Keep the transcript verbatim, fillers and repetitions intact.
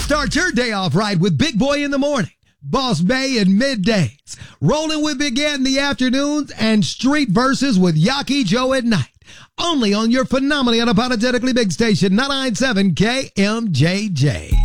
Start your day off right with Big Boy in the morning, Boss Bay in middays, Rolling with Big Ed in the afternoons, and Street Verses with Yaki Joe at night. Only on your phenomenally unapologetically big station, ninety-nine point seven K M J J.